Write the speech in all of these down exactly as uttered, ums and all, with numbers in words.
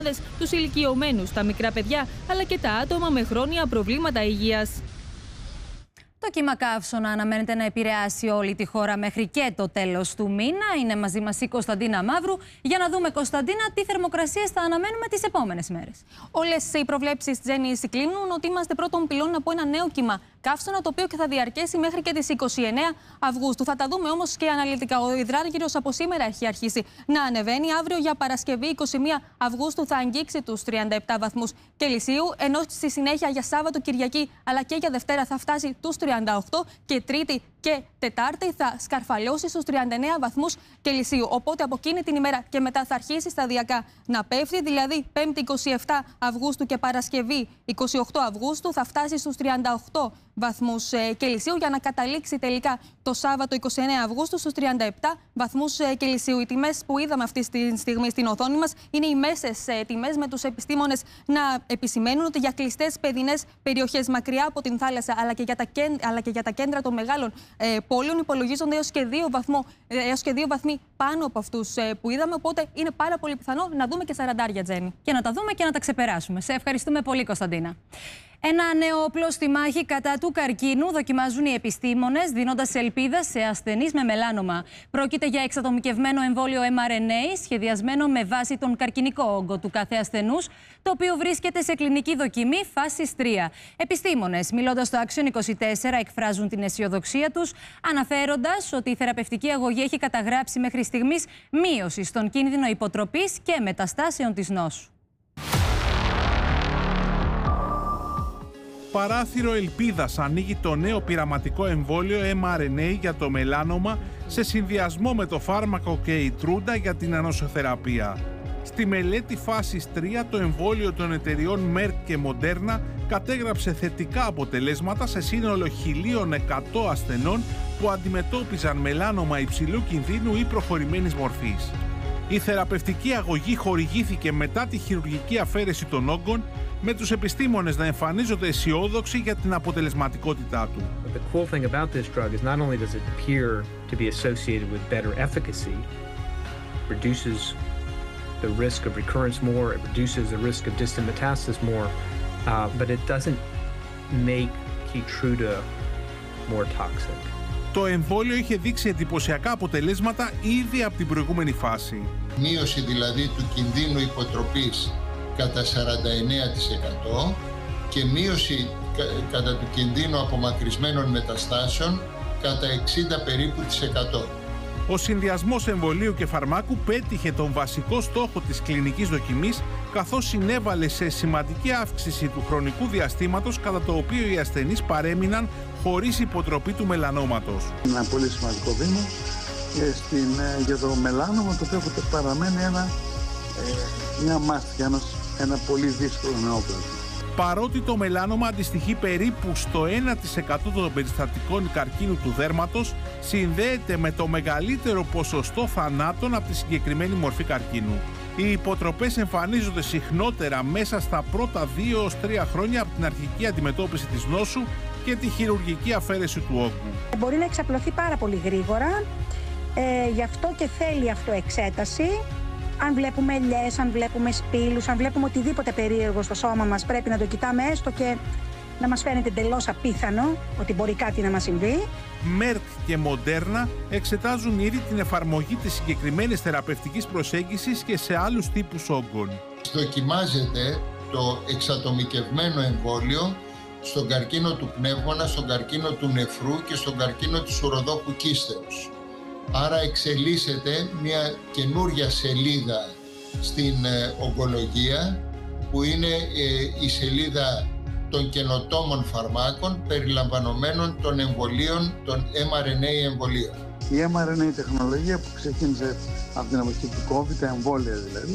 τους ηλικιωμένους, τα μικρά παιδιά αλλά και τα άτομα με χρόνια προβλήματα υγείας. Το κύμα καύσωνα αναμένεται να επηρεάσει όλη τη χώρα μέχρι και το τέλος του μήνα. Είναι μαζί μας η Κωνσταντίνα Μαύρου για να δούμε, Κωνσταντίνα, τι θερμοκρασίες θα αναμένουμε τις επόμενες μέρες. Όλες οι προβλέψεις, Τζέννη, συκλίνουν ότι είμαστε πρώτον πυλών από ένα νέο κύμα καύσωνα, το οποίο και θα διαρκέσει μέχρι και τις είκοσι εννέα Αυγούστου. Θα τα δούμε όμως και αναλυτικά. Ο υδράργυρος από σήμερα έχει αρχίσει να ανεβαίνει. Αύριο για Παρασκευή, είκοσι μία Αυγούστου, θα αγγίξει τους τριάντα επτά βαθμούς Κελσίου, ενώ στη συνέχεια για Σάββατο, Κυριακή αλλά και για Δευτέρα θα φτάσει τους τριάντα οκτώ και Τρίτη και Τετάρτη θα σκαρφαλώσει στους τριάντα εννέα βαθμούς Κελσίου. Οπότε από εκείνη την ημέρα και μετά θα αρχίσει σταδιακά να πέφτει, δηλαδή Πέμπτη είκοσι επτά Αυγούστου και Παρασκευή είκοσι οκτώ Αυγούστου θα φτάσει στους τριάντα οκτώ βαθμούς Κελσίου για να καταλήξει τελικά το Σάββατο είκοσι εννέα Αυγούστου στους τριάντα επτά βαθμούς Κελσίου. Οι τιμές που είδαμε αυτή τη στιγμή στην οθόνη μας είναι οι μέσες τιμές, με τους επιστήμονες να επισημαίνουν ότι για κλειστές παιδινές περιοχές μακριά από την θάλασσα αλλά και για τα, κέντ, αλλά και για τα κέντρα των μεγάλων ε, πόλεων υπολογίζονται έως και δύο, βαθμό, έως και δύο βαθμοί πάνω από αυτούς ε, που είδαμε. Οπότε είναι πάρα πολύ πιθανό να δούμε και σαραντάρια, Τζέννη. Και να τα δούμε και να τα ξεπεράσουμε. Σε ευχαριστούμε πολύ, Κωνσταντίνα. Ένα νέο όπλο στη μάχη κατά του καρκίνου δοκιμάζουν οι επιστήμονες, δίνοντας ελπίδα σε ασθενείς με μελάνομα. Πρόκειται για εξατομικευμένο εμβόλιο εμ αρ εν έι, σχεδιασμένο με βάση τον καρκινικό όγκο του κάθε ασθενούς, το οποίο βρίσκεται σε κλινική δοκιμή φάσης τρία. Επιστήμονες, μιλώντας στο Action είκοσι τέσσερα, εκφράζουν την αισιοδοξία τους, αναφέροντας ότι η θεραπευτική αγωγή έχει καταγράψει μέχρι στιγμής μείωση στον κίνδυνο υποτροπής και μεταστάσεων της νόσου. Παράθυρο ελπίδας ανοίγει το νέο πειραματικό εμβόλιο εμ αρ εν έι για το μελάνομα σε συνδυασμό με το φάρμακο Keytruda για την ανοσοθεραπεία. Στη μελέτη φάσης τρία, το εμβόλιο των εταιριών Merck και Moderna κατέγραψε θετικά αποτελέσματα σε σύνολο χίλια εκατό ασθενών που αντιμετώπιζαν μελάνομα υψηλού κινδύνου ή προχωρημένης μορφής. Η θεραπευτική αγωγή χορηγήθηκε μετά τη χειρουργική αφαίρεση των όγκων, με τους επιστήμονες να εμφανίζονται αισιόδοξοι για την αποτελεσματικότητά του. The cool thing about this drug is not only does it appear to be associated with better efficacy, reduces the risk of recurrence more, it reduces the risk of distant metastasis more, uh, but it doesn't make Keytruda more toxic. Το εμβόλιο είχε δείξει εντυπωσιακά αποτελέσματα ήδη από την προηγούμενη φάση. Μείωση δηλαδή του κινδύνου υποτροπής κατά σαράντα εννέα τοις εκατό και μείωση κατά του κινδύνου απομακρυσμένων μεταστάσεων κατά εξήντα περίπου τοις εκατό. Ο συνδυασμός εμβολίου και φαρμάκου πέτυχε τον βασικό στόχο της κλινικής δοκιμής, καθώς συνέβαλε σε σημαντική αύξηση του χρονικού διαστήματος κατά το οποίο οι ασθενείς παρέμειναν χωρίς υποτροπή του μελανόματος. Ένα πολύ σημαντικό βήμα στην, για το μελάνωμα, το οποίο παραμένει ένα, ε, μια μάστιγα, ένα, ένα πολύ δύσκολο νεόπλασμα. Παρότι το μελάνομα αντιστοιχεί περίπου στο ένα τοις εκατό των περιστατικών καρκίνου του δέρματος, συνδέεται με το μεγαλύτερο ποσοστό θανάτων από τη συγκεκριμένη μορφή καρκίνου. Οι υποτροπές εμφανίζονται συχνότερα μέσα στα πρώτα δύο έως τρία χρόνια από την αρχική αντιμετώπιση της νόσου και τη χειρουργική αφαίρεση του όγκου. Μπορεί να εξαπλωθεί πάρα πολύ γρήγορα, ε, γι' αυτό και θέλει αυτοεξέταση. Αν βλέπουμε ελιές, αν βλέπουμε σπήλους, αν βλέπουμε οτιδήποτε περίεργο στο σώμα μας, πρέπει να το κοιτάμε έστω και να μας φαίνεται εντελώς απίθανο ότι μπορεί κάτι να μας συμβεί. Merck και Moderna εξετάζουν ήδη την εφαρμογή της συγκεκριμένης θεραπευτικής προσέγγισης και σε άλλους τύπους όγκων. Δοκιμάζεται το εξατομικευμένο εμβόλιο στον καρκίνο του πνεύμονα, στον καρκίνο του νεφρού και στον καρκίνο του ουροδόχου κίστεως. Άρα εξελίσσεται μια καινούρια σελίδα στην ε, ογκολογία, που είναι ε, η σελίδα των καινοτόμων φαρμάκων περιλαμβανομένων των εμβολίων, των εμ αρ εν έι εμβολίων. Η εμ αρ εν έι τεχνολογία που ξεκίνησε από την εποχή του COVID, τα εμβόλια δηλαδή,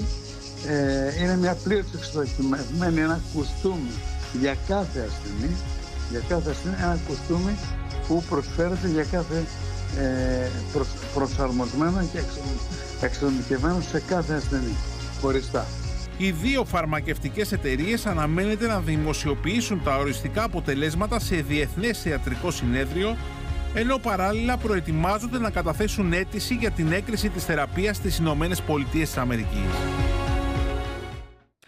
ε, είναι μια πλήρως εξοδοκιμευμένη, ένα κουστούμι για κάθε ασθενή, για κάθε ασθενή, ένα κουστούμι που προσφέρεται για κάθε ε, προς, προσαρμοσμένο και εξοδοκιμευμένο σε κάθε ασθενή, χωριστά. Οι δύο φαρμακευτικές εταιρείες αναμένεται να δημοσιοποιήσουν τα οριστικά αποτελέσματα σε διεθνές ιατρικό συνέδριο, ενώ παράλληλα προετοιμάζονται να καταθέσουν αίτηση για την έγκριση της θεραπείας στις Ηνωμένες Πολιτείες της Αμερικής.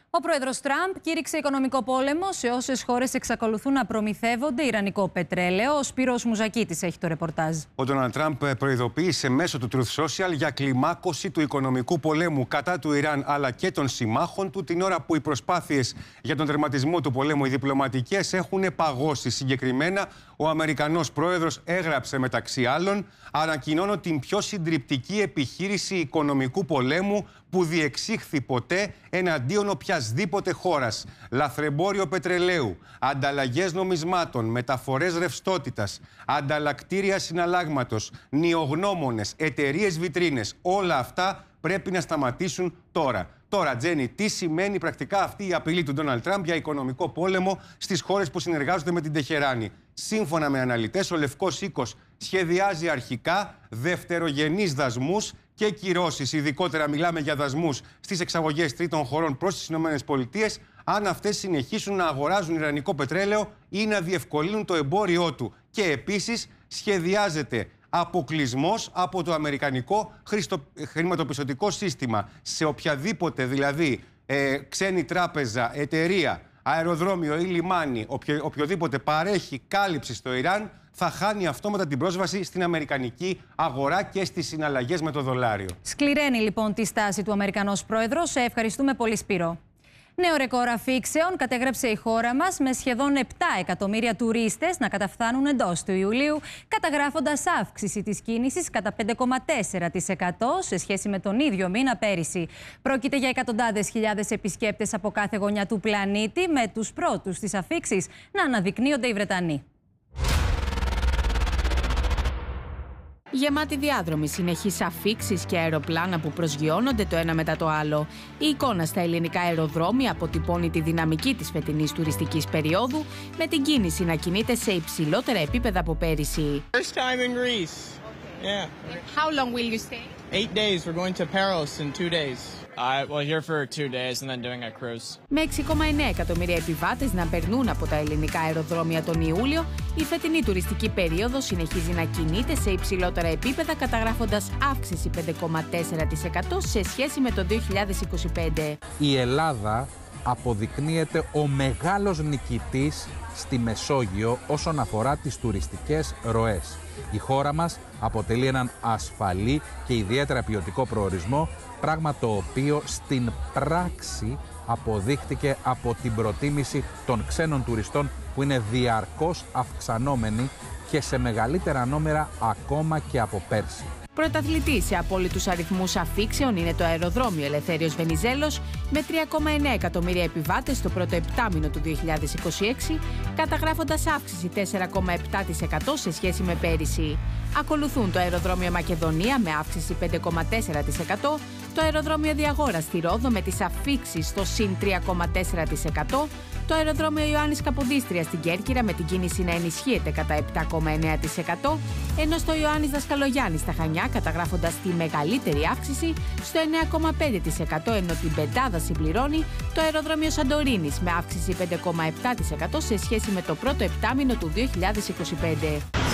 Ο πρόεδρος Τραμπ κήρυξε οικονομικό πόλεμο σε όσες χώρες εξακολουθούν να προμηθεύονται ιρανικό πετρέλαιο. Ο Σπύρος Μουζακίτης έχει το ρεπορτάζ. Ο Ντόναλντ Τραμπ προειδοποίησε μέσω του Truth Social για κλιμάκωση του οικονομικού πολέμου κατά του Ιράν αλλά και των συμμάχων του, την ώρα που οι προσπάθειες για τον τερματισμό του πολέμου, οι διπλωματικές, έχουν παγώσει. Συγκεκριμένα, ο Αμερικανός πρόεδρος έγραψε μεταξύ άλλων: «Ανακοινώνω την πιο συντριπτική επιχείρηση οικονομικού πολέμου που διεξήχθη ποτέ εναντίον οποιασδήποτε χώρας. Λαθρεμπόριο πετρελαίου, ανταλλαγές νομισμάτων, μεταφορές ρευστότητας, ανταλλακτήρια συναλλάγματος, νιογνώμονες, εταιρείες βιτρίνες. Όλα αυτά πρέπει να σταματήσουν τώρα». Τώρα, Τζένι, τι σημαίνει πρακτικά αυτή η απειλή του Ντόναλντ Τραμπ για οικονομικό πόλεμο στις χώρες που συνεργάζονται με την Τεχεράνη? Σύμφωνα με αναλυτές, ο Λευκός Οίκος σχεδιάζει αρχικά δευτερογενείς δασμούς και κυρώσεις. Ειδικότερα μιλάμε για δασμούς στις εξαγωγές τρίτων χωρών προς τις ΗΠΑ, αν αυτές συνεχίσουν να αγοράζουν ιρανικό πετρέλαιο ή να διευκολύνουν το εμπόριό του. Και επίσης σχεδιάζεται αποκλεισμός από το αμερικανικό χρηματοπιστωτικό σύστημα σε οποιαδήποτε δηλαδή ε, ξένη τράπεζα, εταιρεία, αεροδρόμιο ή λιμάνι, οποιο, οποιοδήποτε παρέχει κάλυψη στο Ιράν, θα χάνει αυτόματα την πρόσβαση στην αμερικανική αγορά και στις συναλλαγές με το δολάριο. Σκληραίνει λοιπόν τη στάση του Αμερικανός πρόεδρος. Ευχαριστούμε πολύ, Σπύρο. Νέο ρεκόρ αφήξεων κατέγραψε η χώρα μας, με σχεδόν επτά εκατομμύρια τουρίστες να καταφθάνουν εντός του Ιουλίου, καταγράφοντας αύξηση της κίνησης κατά πέντε κόμμα τέσσερα τοις εκατό σε σχέση με τον ίδιο μήνα πέρυσι. Πρόκειται για εκατοντάδες χιλιάδες επισκέπτες από κάθε γωνιά του πλανήτη, με τους πρώτους στις αφήξεις να αναδεικνύονται οι Βρετανοί. Γεμάτη διάδρομη, συνεχείς αφήξεις και αεροπλάνα που προσγειώνονται το ένα μετά το άλλο. Η εικόνα στα ελληνικά αεροδρόμια αποτυπώνει τη δυναμική της φετινής τουριστικής περίοδου, με την κίνηση να κινείται σε υψηλότερα επίπεδα από πέρυσι. First time in Greece. Yeah. How long will you stay? Eight days. We're going to Paros in two days. Uh, well, here for two days and then doing a cruise. Με έξι κόμμα εννέα εκατομμύρια επιβάτες να περνούν από τα ελληνικά αεροδρόμια τον Ιούλιο, η φετινή τουριστική περίοδος συνεχίζει να κινείται σε υψηλότερα επίπεδα, καταγράφοντας αύξηση πέντε κόμμα τέσσερα τοις εκατό σε σχέση με το δύο χιλιάδες είκοσι πέντε. Η Ελλάδα αποδεικνύεται ο μεγάλος νικητής στη Μεσόγειο όσον αφορά τις τουριστικές ροές. Η χώρα μας αποτελεί έναν ασφαλή και ιδιαίτερα ποιοτικό προορισμό, πράγμα το οποίο στην πράξη αποδείχτηκε από την προτίμηση των ξένων τουριστών, που είναι διαρκώς αυξανόμενη και σε μεγαλύτερα νούμερα ακόμα και από πέρσι. Πρωταθλητής σε απόλυτους αριθμούς αφήξεων είναι το αεροδρόμιο Ελευθέριος Βενιζέλος, με τρία κόμμα εννέα εκατομμύρια επιβάτες στο πρώτο επτάμηνο του δύο χιλιάδες είκοσι έξι, καταγράφοντας αύξηση τέσσερα κόμμα επτά τοις εκατό σε σχέση με πέρυσι. Ακολουθούν το αεροδρόμιο Μακεδονία με αύξηση πέντε κόμμα τέσσερα τοις εκατό, το αεροδρόμιο Διαγόρας στη Ρόδο με τις αφήξεις στο συν τρία κόμμα τέσσερα τοις εκατό, το αεροδρόμιο Ιωάννης Καποδίστρια στην Κέρκυρα με την κίνηση να ενισχύεται κατά επτά κόμμα εννέα τοις εκατό, ενώ στο Ιωάννης Δασκαλογιάννη στα Χανιά καταγράφοντας τη μεγαλύτερη αύξηση στο εννέα κόμμα πέντε τοις εκατό, ενώ την πεντάδα συμπληρώνει το αεροδρόμιο Σαντορίνης με αύξηση πέντε κόμμα επτά τοις εκατό σε σχέση με το πρώτο επτάμηνο του δύο χιλιάδες είκοσι πέντε.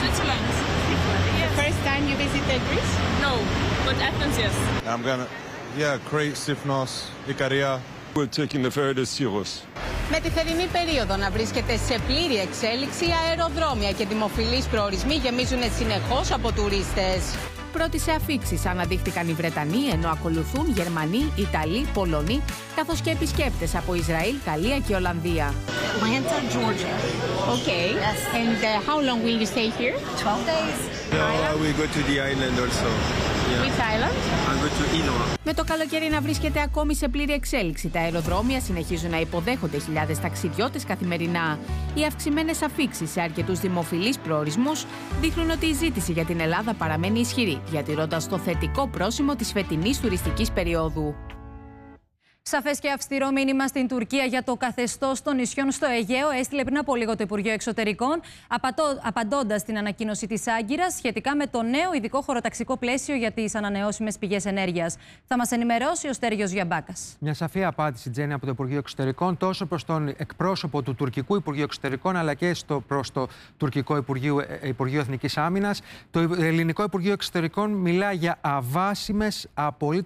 First time you visited Greece? No, but Athens, yes. I'm gonna, yeah, Crete, Sifnos, Ikaria. We're taking the ferry to Syros. Με τη θερινή περίοδο να βρίσκεται σε πλήρη εξέλιξη, αεροδρόμια και δημοφιλείς προορισμοί γεμίζουν συνεχώς από τουρίστες. Πρώτοι σε αφήξεις αναδείχθηκαν οι Βρετανοί, ενώ ακολουθούν Γερμανοί, Ιταλοί, Πολωνοί, καθώς και επισκέπτες από Ισραήλ, Γαλλία και Ολλανδία. Atlanta, Georgia. Okay. Yes. And uh, how long will you stay here? twelve days. No, we go to the island also. Yeah. Which island? I go to Inoa. Με το καλοκαίρι να βρίσκεται ακόμη σε πλήρη εξέλιξη, τα αεροδρόμια συνεχίζουν να υποδέχονται χιλιάδες ταξιδιώτες καθημερινά. Οι αυξημένες αφήξεις σε αρκετούς δημοφιλείς προορισμούς δείχνουν ότι η ζήτηση για την Ελλάδα παραμένει ισχυρή, διατηρώντας το θετικό πρόσημο της φετινής τουριστικής περίοδου. Σαφές και αυστηρό μήνυμα στην Τουρκία για το καθεστώς των νησιών στο Αιγαίο έστειλε πριν από λίγο το Υπουργείο Εξωτερικών, απαντώντας στην ανακοίνωση της Άγκυρας σχετικά με το νέο ειδικό χωροταξικό πλαίσιο για τις ανανεώσιμες πηγές ενέργειας. Θα μας ενημερώσει ο Στέργιος Γιαμπάκας. Μια σαφή απάντηση, Τζέννη, από το Υπουργείο Εξωτερικών, τόσο προς τον εκπρόσωπο του τουρκικού Υπουργείου Εξωτερικών, αλλά και προς το τουρκικό Υπουργείο, Υπουργείο Εθνικής Άμυνας. Το ελληνικό Υπουργείο Εξωτερικών μιλά για αβάσιμες, απολύτως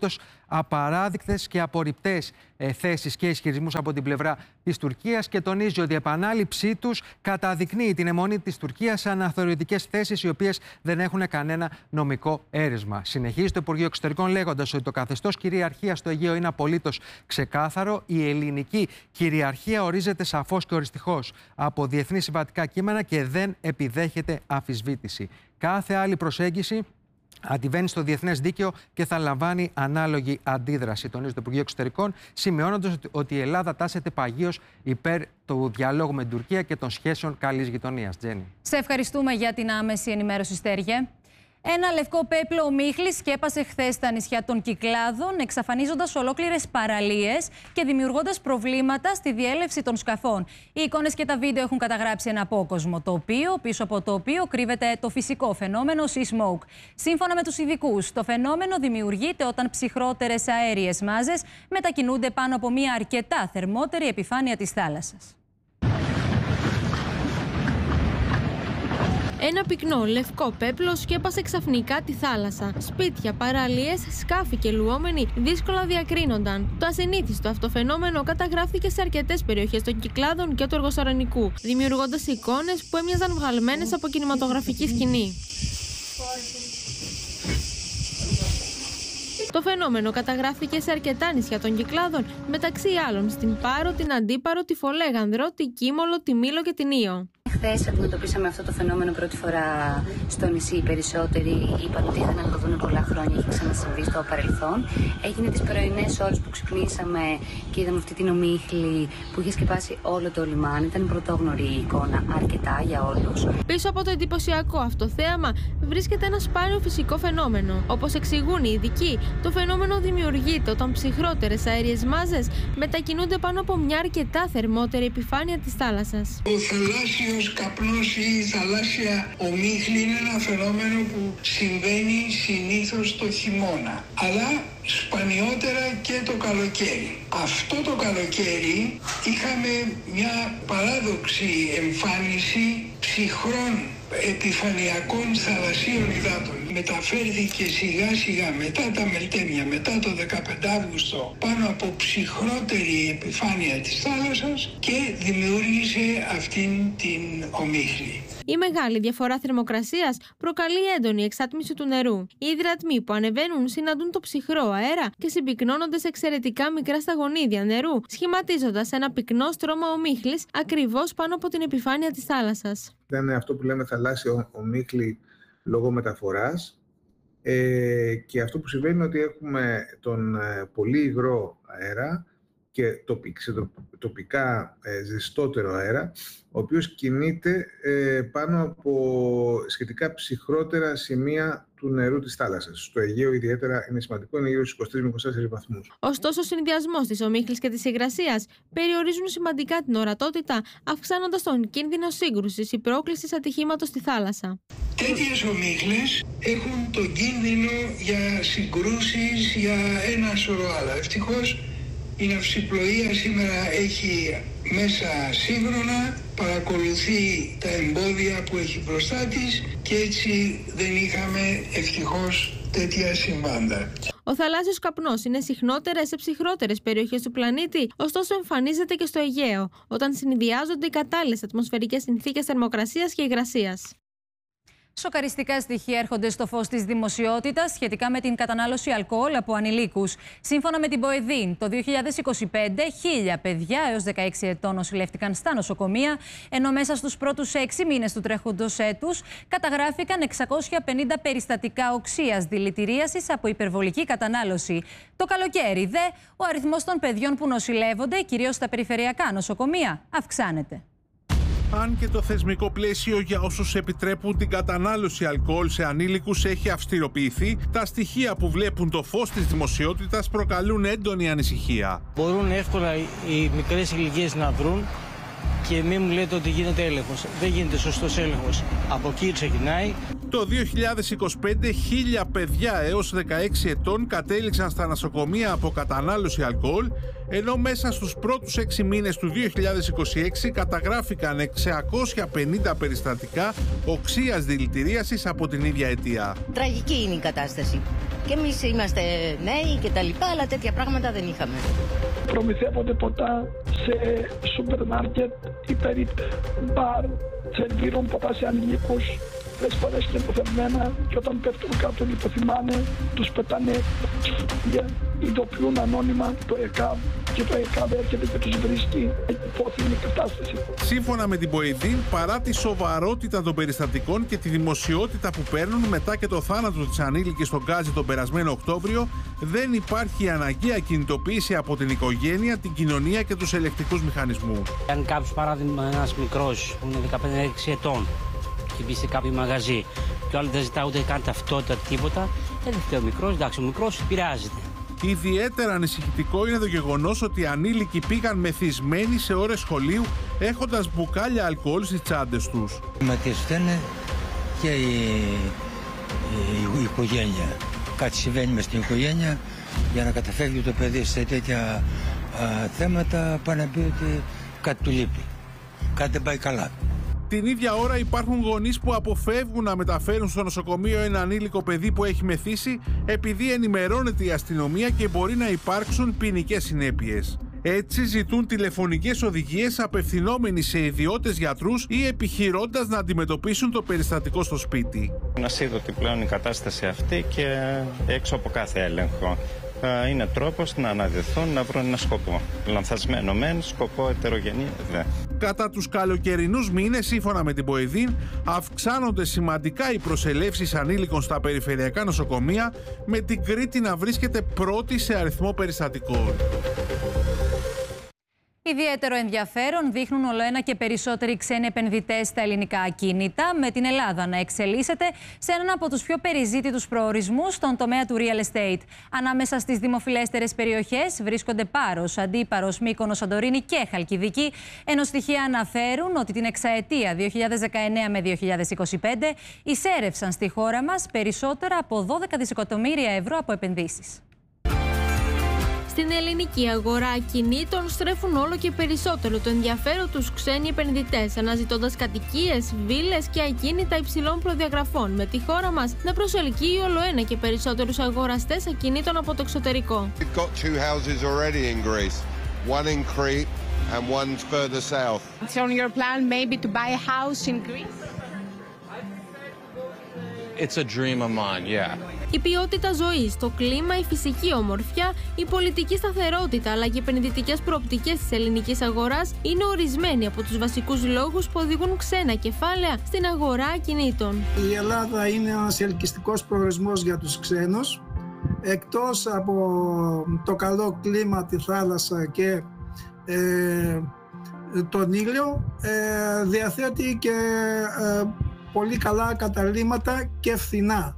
απαράδεικτες και απορριπτές ε, θέσεις και ισχυρισμούς από την πλευρά της Τουρκίας και τονίζει ότι η επανάληψή τους καταδεικνύει την αιμονή της Τουρκίας σε αναθεωρητικές θέσεις οι οποίες δεν έχουν κανένα νομικό έρισμα. Συνεχίζει το Υπουργείο Εξωτερικών λέγοντας ότι το καθεστώς κυριαρχίας στο Αιγαίο είναι απολύτως ξεκάθαρο. Η ελληνική κυριαρχία ορίζεται σαφώς και οριστικώς από διεθνή συμβατικά κείμενα και δεν επιδέχεται αμφισβήτηση. Κάθε άλλη προσέγγιση αντιβαίνει στο διεθνές δίκαιο και θα λαμβάνει ανάλογη αντίδραση, τονίζει το Υπουργείο Εξωτερικών, σημειώνοντας ότι η Ελλάδα τάσσεται παγίως υπέρ του διαλόγου με την Τουρκία και των σχέσεων καλής γειτονίας. Τζέννη. Σε ευχαριστούμε για την άμεση ενημέρωση, Στέργε. Ένα λευκό πέπλο ομίχλης σκέπασε χθες στα νησιά των Κυκλάδων, εξαφανίζοντας ολόκληρες παραλίες και δημιουργώντας προβλήματα στη διέλευση των σκαφών. Οι εικόνες και τα βίντεο έχουν καταγράψει ένα απόκοσμο τοπίο, πίσω από το οποίο κρύβεται το φυσικό φαινόμενο sea smoke. Σύμφωνα με τους ειδικούς, το φαινόμενο δημιουργείται όταν ψυχρότερες αέριες μάζες μετακινούνται πάνω από μια αρκετά θερμότερη επιφάνεια της θάλασσας. Ένα πυκνό λευκό πέπλο σκέπασε ξαφνικά τη θάλασσα. Σπίτια, παραλίες, σκάφη και λουόμενοι δύσκολα διακρίνονταν. Το ασυνήθιστο αυτό φαινόμενο καταγράφηκε σε αρκετές περιοχές των Κυκλάδων και του Εργοστορονικού, δημιουργώντας εικόνες που έμοιαζαν βγαλμένες από κινηματογραφική σκηνή. Το φαινόμενο καταγράφηκε σε αρκετά νησιά των Κυκλάδων, μεταξύ άλλων στην Πάρο, την Αντίπαρο, τη Φολέγανδρο, τη Κίμολο, τη Μήλο και την Ήο. Χθες αντιμετωπίσαμε αυτό το φαινόμενο πρώτη φορά στο νησί. Οι περισσότεροι είπαν ότι ήθελαν να το δουν πολλά χρόνια, είχε ξανασυμβεί στο παρελθόν. Έγινε τις πρωινές ώρες που ξυπνήσαμε και είδαμε αυτή την ομίχλη που είχε σκεπάσει όλο το λιμάνι. Ήταν πρωτόγνωρη η εικόνα, αρκετά για όλους. Πίσω από το εντυπωσιακό αυτό θέαμα βρίσκεται ένα σπάνιο φυσικό φαινόμενο. Όπως εξηγούν οι ειδικοί, το φαινόμενο δημιουργείται όταν ψυχρότερες αέριες μάζες μετακινούνται πάνω από μια αρκετά θερμότερη επιφάνεια της θάλασσας. Ο καπνός ή η θαλάσσια ομίχλη είναι ένα φαινόμενο που συμβαίνει συνήθως το χειμώνα, αλλά σπανιότερα και το καλοκαίρι. Αυτό το καλοκαίρι είχαμε μια παράδοξη εμφάνιση ψυχρών επιφανειακών θαλασσίων υδάτων. Μεταφέρθηκε σιγά σιγά μετά τα Μελτέμια, μετά το δεκαπέντε Αύγουστο, πάνω από ψυχρότερη επιφάνεια της θάλασσας και δημιούργησε αυτήν την ομίχλη. Η μεγάλη διαφορά θερμοκρασίας προκαλεί έντονη εξάτμιση του νερού. Οι υδρατμοί που ανεβαίνουν συναντούν το ψυχρό αέρα και συμπυκνώνονται σε εξαιρετικά μικρά σταγονίδια νερού, σχηματίζοντας ένα πυκνό στρώμα ομίχλης ακριβώς πάνω από την επιφάνεια της θάλασσας. Ήταν αυτό που λέμε θαλάσσιο ομίχλη λόγω μεταφοράς ε, και αυτό που συμβαίνει είναι ότι έχουμε τον ε, πολύ υγρό αέρα και τοπικά ε, ζεστότερο αέρα, ο οποίος κινείται ε, πάνω από σχετικά ψυχρότερα σημεία του νερού της θάλασσας. Στο Αιγαίο ιδιαίτερα είναι σημαντικό, είναι γύρω στους είκοσι τρεις με είκοσι τέσσερις βαθμούς. Ωστόσο, ο συνδυασμός της ομίχλης και της υγρασίας περιορίζουν σημαντικά την ορατότητα, αυξάνοντας τον κίνδυνο σύγκρουσης ή πρόκλησης ατυχήματος στη θάλασσα. Τέτοιες ομίχλες έχουν τον κίνδυνο για συγκρούσεις, για ένα σωρό άλλα. Ευτυχώς η ναυσιπλοεία σήμερα έχει μέσα σύγχρονα, παρακολουθεί τα εμπόδια που έχει μπροστά της και έτσι δεν είχαμε ευτυχώς τέτοια συμβάντα. Ο θαλάσσιος καπνός είναι συχνότερα σε ψυχρότερες περιοχές του πλανήτη, ωστόσο εμφανίζεται και στο Αιγαίο, όταν συνδυάζονται οι κατάλληλες ατμοσφαιρικές συνθήκες θερμοκρασίας και υγρασίας. Σοκαριστικά στοιχεία έρχονται στο φως της δημοσιότητας σχετικά με την κατανάλωση αλκοόλ από ανηλίκους. Σύμφωνα με την ΠΟΕΔΗΝ, το δύο χιλιάδες είκοσι πέντε, χίλια παιδιά έως δεκαέξι ετών νοσηλεύτηκαν στα νοσοκομεία, ενώ μέσα στους πρώτους έξι μήνες του τρέχοντος έτους καταγράφηκαν εξακόσια πενήντα περιστατικά οξείας δηλητηρίασης από υπερβολική κατανάλωση. Το καλοκαίρι, δε, ο αριθμός των παιδιών που νοσηλεύονται, κυρίως στα περιφερειακά νοσοκομεία, αυξάνεται. Αν και το θεσμικό πλαίσιο για όσους επιτρέπουν την κατανάλωση αλκοόλ σε ανήλικους έχει αυστηροποιηθεί, τα στοιχεία που βλέπουν το φως της δημοσιότητας προκαλούν έντονη ανησυχία. Μπορούν εύκολα οι μικρές ηλικίες να βρουν και μην μου λέτε ότι γίνεται έλεγχος. Δεν γίνεται σωστός έλεγχος. Από εκεί ξεκινάει. Το δύο χιλιάδες είκοσι πέντε, χίλια παιδιά έως δεκαέξι ετών κατέληξαν στα νοσοκομεία από κατανάλωση αλκοόλ, ενώ μέσα στους πρώτους έξι μήνες του δύο χιλιάδες είκοσι έξι καταγράφηκαν εξακόσια πενήντα περιστατικά οξείας δηλητηρίασης από την ίδια αιτία. Τραγική είναι η κατάσταση. Και εμείς είμαστε νέοι και τα λοιπά, αλλά τέτοια πράγματα δεν είχαμε. Προμηθεύονται ποτά σε σούπερ μάρκετ ή περίπου μπαρ, σερβίρουν ποτά σε ανηλίκους, πολλές φορές και υποθεμένα, και όταν πέφτουν κάτω και υποθυμάνε, τους πετάνε για ειδοποιούν ανώνυμα το ΕΚΑΒ και το ΕΚΑΒ έρχεται και τους βρίσκει υπόθυμη κατάσταση. Σύμφωνα με την Ποηδίν, παρά τη σοβαρότητα των περιστατικών και τη δημοσιότητα που παίρνουν μετά και το θάνατο της ανήλικης στον Γκάζι τον περασμένο Οκτώβριο, δεν υπάρχει αναγκαία κινητοποίηση από την οικογένεια, την κοινωνία και τους ελεκτικούς μηχανισμούς. Αν κάποιος, παράδειγμα, ένας μικρός που είναι δεκαπέντε έξι ετών και μπει σε κάποιο μαγαζί και ο άλλος δεν ζητά ούτε καν ταυτότητα τίποτα, δεν φταίει ο μικρός, εντάξει, ο μικρός επηρεάζεται. Ιδιαίτερα ανησυχητικό είναι το γεγονός ότι οι ανήλικοι πήγαν μεθυσμένοι σε ώρες σχολείου έχοντας μπουκάλια αλκοόλ στις τσάντες τους. Ματίες φταίνε και η, η, η οικογένεια. Κάτι συμβαίνει μες στην οικογένεια για να καταφεύγει το παιδί σε τέτοια α, θέματα, πάει να πει ότι κάτι του λείπει, κάτι δεν πάει καλά. Την ίδια ώρα υπάρχουν γονείς που αποφεύγουν να μεταφέρουν στο νοσοκομείο ένα ανήλικο παιδί που έχει μεθύσει επειδή ενημερώνεται η αστυνομία και μπορεί να υπάρξουν ποινικές συνέπειες. Έτσι ζητούν τηλεφωνικές οδηγίες απευθυνόμενοι σε ιδιώτες γιατρούς ή επιχειρώντας να αντιμετωπίσουν το περιστατικό στο σπίτι. Ασίδωτη πλέον η κατάσταση αυτή και έξω από κάθε έλεγχο. Είναι τρόπος να αναδεθούν, να βρουν ένα σκοπό. Λανθασμένο μεν, σκοπό ετερογενή δε. Κατά τους καλοκαιρινούς μήνες, σύμφωνα με την Ποηδίν, αυξάνονται σημαντικά οι προσελεύσεις ανήλικων στα περιφερειακά νοσοκομεία, με την Κρήτη να βρίσκεται πρώτη σε αριθμό περιστατικών. Ιδιαίτερο ενδιαφέρον δείχνουν ολοένα και περισσότεροι ξένοι επενδυτές στα ελληνικά ακίνητα, με την Ελλάδα να εξελίσσεται σε έναν από τους πιο περιζήτητους προορισμούς στον τομέα του real estate. Ανάμεσα στις δημοφιλέστερες περιοχές βρίσκονται Πάρος, Αντίπαρος, Μύκονος, Σαντορίνη και Χαλκιδική, ενώ στοιχεία αναφέρουν ότι την εξαετία δύο χιλιάδες δεκαεννέα με δύο χιλιάδες είκοσι πέντε εισέρευσαν στη χώρα μας περισσότερα από δώδεκα δισεκατομμύρια ευρώ από επενδύσεις. Στην ελληνική αγορά ακινήτων στρέφουν όλο και περισσότερο το ενδιαφέρον τους ξένοι επενδυτές, αναζητώντας κατοικίες, βίλες και ακίνητα υψηλών προδιαγραφών, με τη χώρα μας να προσελκύει όλο ένα και περισσότερους αγοραστές ακινήτων από το εξωτερικό. We've got two houses already in Greece, one in Crete and one further south. It's on your plan maybe to buy a house in Greece? It's a dream of mine, yeah. Η ποιότητα ζωής, το κλίμα, η φυσική ομορφιά, η πολιτική σταθερότητα αλλά και οι επενδυτικές προοπτικές της ελληνικής αγοράς είναι ορισμένοι από τους βασικούς λόγους που οδηγούν ξένα κεφάλαια στην αγορά ακινήτων. Η Ελλάδα είναι ένας ελκυστικός προορισμός για τους ξένους. Εκτός από το καλό κλίμα, τη θάλασσα και ε, τον ήλιο, ε, διαθέτει και ε, πολύ καλά καταλύματα και φθηνά.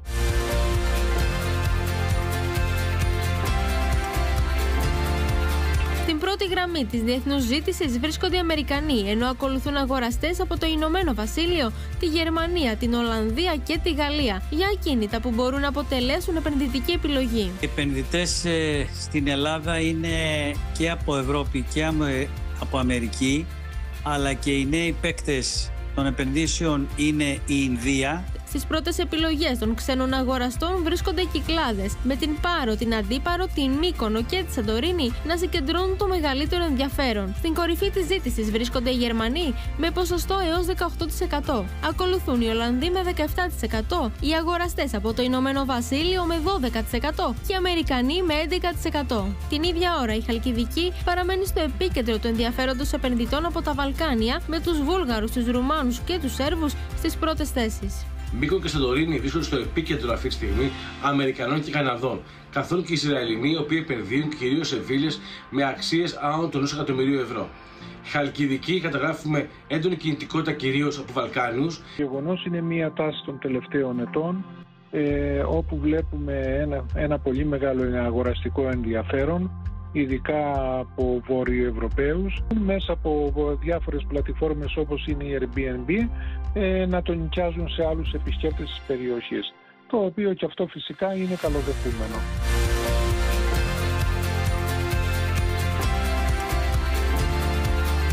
Στην πρώτη γραμμή της διεθνούς ζήτησης βρίσκονται οι Αμερικανοί, ενώ ακολουθούν αγοραστές από το Ηνωμένο Βασίλειο, τη Γερμανία, την Ολλανδία και τη Γαλλία για ακίνητα που μπορούν να αποτελέσουν επενδυτική επιλογή. Οι επενδυτές ε, στην Ελλάδα είναι και από Ευρώπη και από Αμερική, αλλά και οι νέοι παίκτες των επενδύσεων είναι η Ινδία. Στις πρώτες επιλογές των ξένων αγοραστών βρίσκονται οι Κυκλάδες, με την Πάρο, την Αντίπαρο, την Μύκονο και τη Σαντορίνη να συγκεντρώνουν το μεγαλύτερο ενδιαφέρον. Στην κορυφή της ζήτησης βρίσκονται οι Γερμανοί με ποσοστό έως δεκαοκτώ τοις εκατό. Ακολουθούν οι Ολλανδοί με δεκαεπτά τοις εκατό, οι αγοραστές από το Ηνωμένο Βασίλειο με δώδεκα τοις εκατό και οι Αμερικανοί με έντεκα τοις εκατό. Την ίδια ώρα η Χαλκιδική παραμένει στο επίκεντρο του ενδιαφέροντος επενδυτών από τα Βαλκάνια, με τους Βούλγαρους, τους Ρουμάνους και τους Σέρβους στις πρώτες θέσεις. Μύκονο και Σαντορίνη βρίσκονται στο επίκεντρο αυτή τη στιγμή Αμερικανών και Καναδών, καθόλου και Ισραηλινοί, οι οποίοι επενδύουν κυρίως σε βίλες με αξίες άνω των ενός εκατομμυρίου ευρώ. Χαλκιδική καταγράφουμε έντονη κινητικότητα κυρίως από Βαλκάνιους. Γεγονός είναι μία τάση των τελευταίων ετών, ε, όπου βλέπουμε ένα, ένα πολύ μεγάλο αγοραστικό ενδιαφέρον, ειδικά από Βόρειο-Ευρωπαίους, μέσα από διάφορες πλατφόρμες όπως είναι η Airbnb, ε, να τον νοικιάζουν σε άλλους επισκέπτες της περιοχής, το οποίο και αυτό φυσικά είναι καλοδεχούμενο. Οι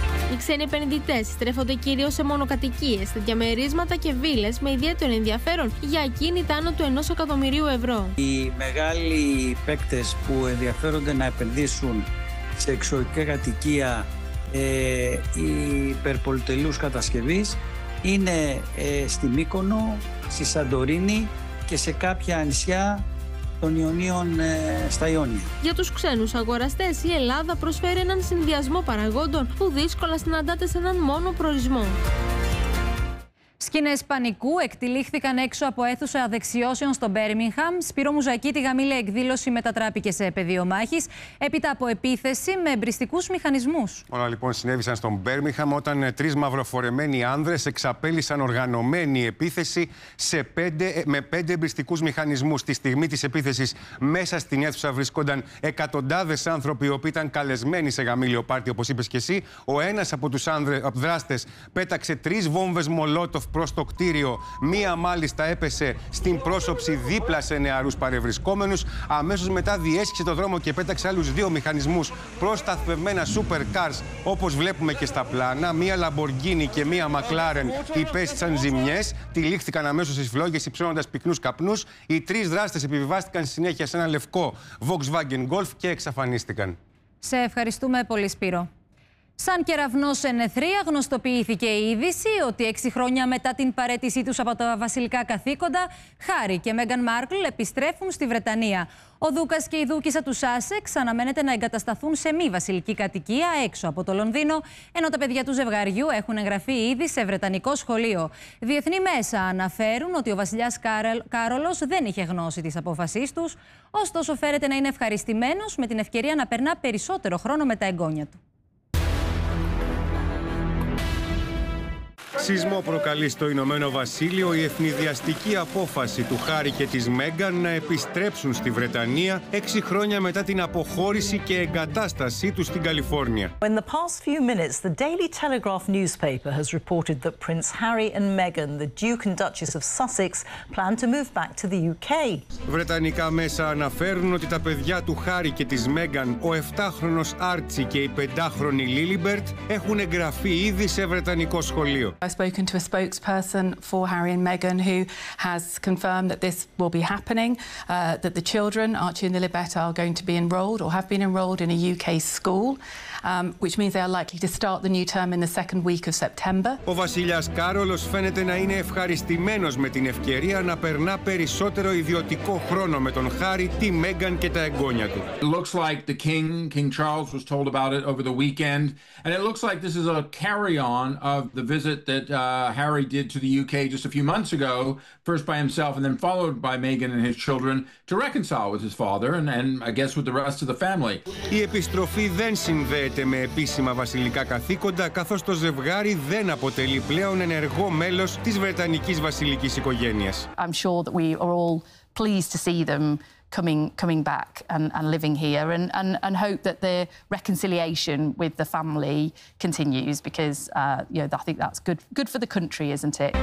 Ξένοι επενδυτές στρέφονται κυρίως σε μονοκατοικίες, διαμερίσματα και βίλες με ιδιαίτερο ενδιαφέρον για ακίνητα άνω του ενός εκατομμυρίου ευρώ. Οι μεγάλοι παίκτες που ενδιαφέρονται να επενδύσουν σε εξοχικά κατοικία ε, υπερπολιτελούς κατασκευής είναι ε, στη Μύκονο, στη Σαντορίνη και σε κάποια νησιά των Ιωνίων ε, στα Ιόνια. Για τους ξένους αγοραστές, η Ελλάδα προσφέρει έναν συνδυασμό παραγόντων που δύσκολα συναντάται σε έναν μόνο προορισμό. Σκηνές πανικού εκτυλίχθηκαν έξω από αίθουσα δεξιώσεων στο Μπέρμιγχαμ. Σπύρο Μουζακίτη, γαμήλια εκδήλωση μετατράπηκε σε πεδίο μάχης έπειτα από επίθεση με εμπριστικούς μηχανισμούς. Όλα λοιπόν συνέβησαν στον Μπέρμιγχαμ όταν τρεις μαυροφορεμένοι άνδρες εξαπέλυσαν οργανωμένη επίθεση σε πέντε, με πέντε εμπριστικούς μηχανισμούς. Τη στιγμή της επίθεσης μέσα στην αίθουσα βρισκόνταν εκατοντάδες άνθρωποι οι οποίοι ήταν καλεσμένοι σε γαμήλιο πάρτι, όπως είπες και εσύ. Ο ένας από τους δράστες πέταξε τρεις βόμβες μολότοφ προς το κτίριο. Μία μάλιστα έπεσε στην πρόσωψη δίπλα σε νεαρούς παρευρισκόμενους. Αμέσως μετά διέσχισε το δρόμο και πέταξε άλλους δύο μηχανισμούς προς σταθμευμένα supercars, όπως βλέπουμε και στα πλάνα. Μία Λαμποργκίνι και μία Μακλάρεν υπέστησαν ζημιές. Τυλίχθηκαν αμέσως στις φλόγες υψώνοντας πυκνούς καπνούς. Οι τρεις δράστες επιβιβάστηκαν συνέχεια σε ένα λευκό Volkswagen Golf και εξαφανίστηκαν. Σε ευχαριστούμε πολύ, Σπύρο. Σαν κεραυνός εν αιθρία, γνωστοποιήθηκε η είδηση ότι έξι χρόνια μετά την παραίτησή τους από τα βασιλικά καθήκοντα, Χάρι και Μέγαν Μάρκλ επιστρέφουν στη Βρετανία. Ο Δούκας και η Δούκισσα του Σάσεξ αναμένεται να εγκατασταθούν σε μη βασιλική κατοικία έξω από το Λονδίνο, ενώ τα παιδιά του ζευγαριού έχουν εγγραφεί ήδη σε βρετανικό σχολείο. Διεθνή μέσα αναφέρουν ότι ο βασιλιάς Κάρολος δεν είχε γνώση της απόφασής τους, ωστόσο φέρεται να είναι ευχαριστημένος με την ευκαιρία να περνά περισσότερο χρόνο με τα εγγόνια του. Σεισμό προκαλεί στο Ηνωμένο Βασίλειο η ευνηδιαστική απόφαση του Χάρι και της Μέγαν να επιστρέψουν στη Βρετανία έξι χρόνια μετά την αποχώρηση και εγκατάστασή τους στην Καλιφόρνια. In the past few minutes, the Daily Telegraph newspaper has reported that Prince Harry and Meghan, the Duke and Duchess of Sussex, plan to move back to the U K. Βρετανικά μέσα αναφέρουν ότι τα παιδιά του Χάρι και της Μέγαν, ο επτάχρονος Άρτσι και η πεντάχρονη Λίλιμπερτ, έχουν εγγραφεί ήδη σε βρετανικό σχολείο. I've spoken to a spokesperson for Harry and Meghan who has confirmed that this will be happening, uh, that the children, Archie and Lilibet, are going to be enrolled or have been enrolled in a U K school, um, which means they are likely to start the new term in the second week of September. Ο βασιλιάς Κάρολος φαίνεται να είναι ευχαριστημένος με την ευκαιρία να περνά περισσότερο ιδιωτικό χρόνο με τον Χάρι, τη Μέγαν και τα εγγόνια του. It looks like the king, King Charles, was told about it over the weekend, and it looks like this is a carry-on of the visit that uh, Harry did to the U K just a few months ago, first by himself and then followed by Meghan and his children to reconcile with his father and, and I guess with the rest of the family. Η επιστροφή δεν συνδέεται με επίσημα βασιλικά καθήκοντα, καθώς το ζευγάρι δεν αποτελεί πλέον ενεργό μέλος της βρετανικής βασιλικής οικογένειας. I'm sure that we are all pleased to see them coming coming back and, and living here and, and, and hope that the reconciliation with the family continues because uh, you know, I think that's good good for the country, isn't it?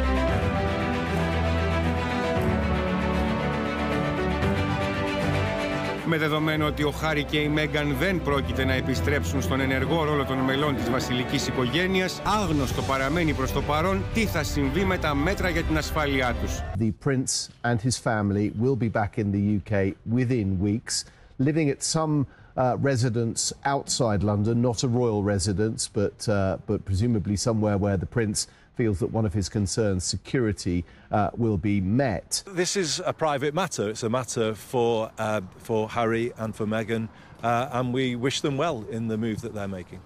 Με δεδομένο ότι ο Χάρι και η Μέγαν δεν πρόκειται να επιστρέψουν στον ενεργό ρόλο των μελών της βασιλικής οικογένειας, άγνωστο παραμένει προς το παρόν τι θα συμβεί με τα μέτρα για την ασφάλειά τους. The prince and his family will be back in the U K within weeks, living at some uh, residence outside London, not a royal residence, but uh, but presumably somewhere where the prince feels that one of his concerns, security, uh, will be met. This is a private matter. It's a matter for uh, for Harry and for Meghan, uh, and we wish them well in the move that they're making.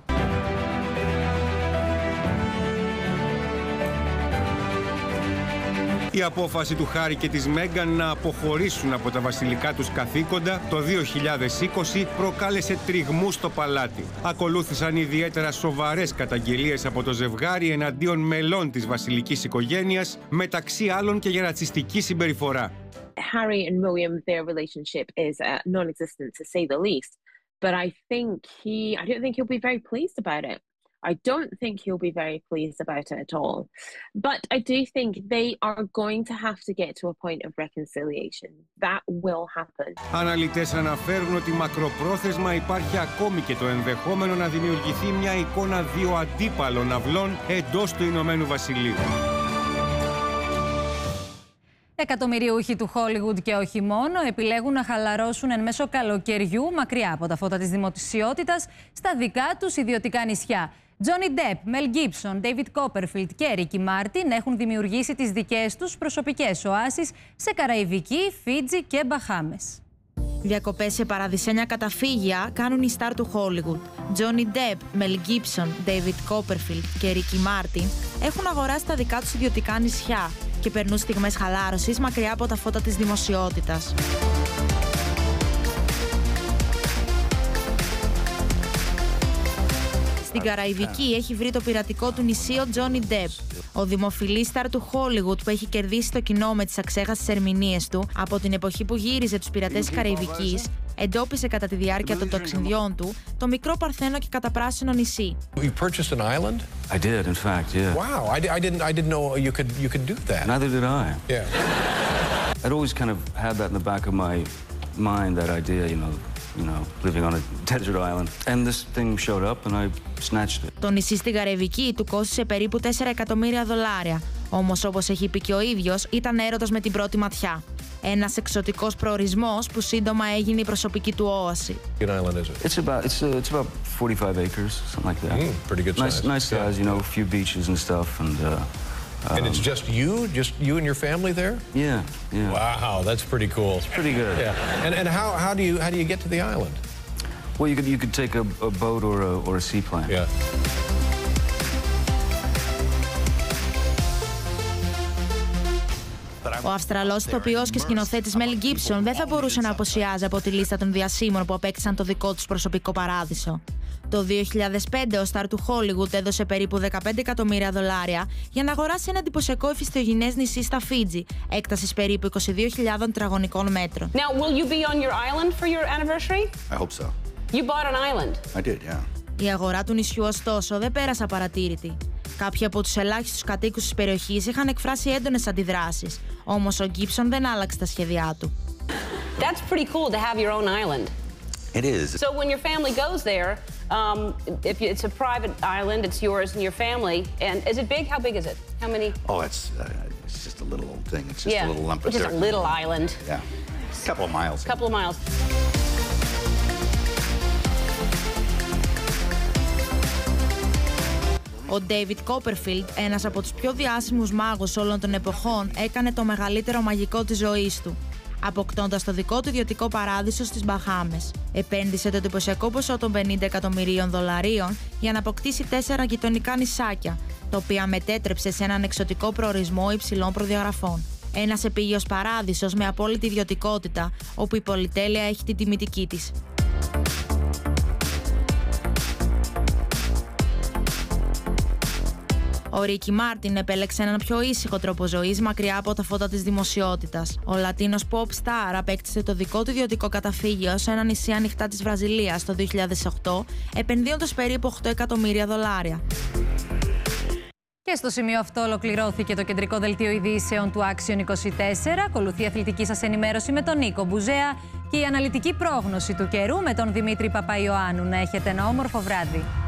Η απόφαση του Χάρι και της Μέγαν να αποχωρήσουν από τα βασιλικά τους καθήκοντα το δύο χιλιάδες είκοσι προκάλεσε τριγμούς στο παλάτι. Ακολούθησαν ιδιαίτερα σοβαρές καταγγελίες από το ζευγάρι εναντίον μελών της βασιλικής οικογένειας, μεταξύ άλλων και για ρατσιστική συμπεριφορά. Harry and William, their relationship is uh, non-existent to say the least, but I think he, I don't think he'll be very pleased about it. I don't think he'll be very pleased about it at all. But I do think they are going to have to get to a point of reconciliation. That will happen. Αναλυτές αναφέρουν ότι μακροπρόθεσμα υπάρχει ακόμη και το ενδεχόμενο να δημιουργηθεί μια εικόνα δύο αντίπαλων αυλών εντός του Ηνωμένου Βασιλείου. Εκατομμυριούχοι του Hollywood και όχι μόνο επιλέγουν να χαλαρώσουν εν μέσω καλοκαιριού μακριά από τα φώτα της δημοσιότητας στα δικά τους ιδιωτικά νησιά. Johnny Depp, Mel Gibson, David Copperfield και Ricky Martin έχουν δημιουργήσει τις δικές τους προσωπικές οάσεις σε Καραϊβική, Φίτζι και Μπαχάμες. Διακοπές σε παραδεισένια καταφύγια κάνουν οι στάρ του Hollywood. Johnny Depp, Mel Gibson, David Copperfield και Ricky Martin έχουν αγοράσει τα δικά τους ιδιωτικά νησιά και περνούν στιγμές χαλάρωσης μακριά από τα φώτα της δημοσιότητας. Στην Καραϊβική έχει βρει το πειρατικό του νησί ο Johnny Depp. Ο δημοφιλής στάρ του Hollywood που έχει κερδίσει το κοινό με τις αξέχαστες ερμηνείες του από την εποχή που γύριζε τους πειρατές της Καραϊβικής, εντόπισε κατά τη διάρκεια των ταξιδιών του το μικρό παρθένο και καταπράσινο νησί. You purchased an island? I did, in fact, yeah. Wow, I, I didn't I didn't know you could you could do that. Neither did I. Yeah. I'd always kind of had that in the back of my mind, that idea, you know, you know, living on a desert island. And this thing showed up and I snatched it. Το νησί στην Καραϊβική του κόστισε περίπου τέσσερα εκατομμύρια δολάρια. Όμως, όπως έχει πει και ο ίδιος, ήταν έρωτας με την πρώτη ματιά. Ένας εξωτικός προορισμός που σύντομα έγινε η προσωπική του όαση. What island is it? It's about it's uh, it's about forty-five acres, something like that. Mm, pretty good size. Nice, nice size, yeah. You know, a few beaches and stuff, and. Uh, um, and it's just you, just you and your family there? Yeah, yeah. Wow, that's pretty cool. It's pretty good. Yeah. And and how how do you how do you get to the island? Well, you could you could take a, a boat or a or a seaplane. Yeah. Ο Αυστραλός ηθοποιός και σκηνοθέτης Mel Gibson δεν θα μπορούσε να αποσιάζει από τη λίστα των διασύμων που απέκτησαν το δικό τους προσωπικό παράδεισο. Το δύο χιλιάδες πέντε ο στάρ του Hollywood έδωσε περίπου δεκαπέντε εκατομμύρια δολάρια για να αγοράσει ένα εντυπωσιακό εφιστογενές νησί στα Φίτζι, έκτασης περίπου είκοσι δύο χιλιάδες τετραγωνικών μέτρων. Now, will you be on your island for your anniversary? I hope so. You bought an island. I did, yeah. Η αγορά του νησιού, ωστόσο, δεν πέρασε απαρατήρητη. Κάποιοι από τους ελάχιστους κατοίκους της περιοχής είχαν εκφράσει έντονες αντιδράσεις, όμως ο Gibson δεν άλλαξε τα σχέδιά του. That's pretty cool to have your own island. It is. So when your family goes there, um, if it's a private island, it's yours and your family. And is it big? How big is it? How many? Oh, it's uh, it's just a little old thing. It's just yeah, a little lump of dirt. Just a little island. Yeah, a couple of miles. A couple of miles. Ο David Copperfield, ένας από τους πιο διάσημους μάγους όλων των εποχών, έκανε το μεγαλύτερο μαγικό της ζωής του, αποκτώντας το δικό του ιδιωτικό παράδεισο στις Μπαχάμες. Επένδυσε το εντυπωσιακό ποσό των πενήντα εκατομμυρίων δολαρίων για να αποκτήσει τέσσερα γειτονικά νησάκια, τα οποία μετέτρεψε σε έναν εξωτικό προορισμό υψηλών προδιαγραφών. Ένας επίγειος παράδεισος με απόλυτη ιδιωτικότητα, όπου η πολυτέλεια έχει την τιμητική της. Ο Ρίκι Μάρτιν επέλεξε έναν πιο ήσυχο τρόπο ζωής μακριά από τα φώτα της δημοσιότητας. Ο Λατίνος pop star απέκτησε το δικό του ιδιωτικό καταφύγιο σε ένα νησί ανοιχτά της Βραζιλίας το δύο χιλιάδες οκτώ, επενδύοντας περίπου οκτώ εκατομμύρια δολάρια. Και στο σημείο αυτό ολοκληρώθηκε το κεντρικό δελτίο ειδήσεων του Action είκοσι τέσσερα. Ακολουθεί η αθλητική σας ενημέρωση με τον Νίκο Μπουζέα και η αναλυτική πρόγνωση του καιρού με τον Δημήτρη Παπαϊωάννου. Να έχετε ένα όμορφο βράδυ.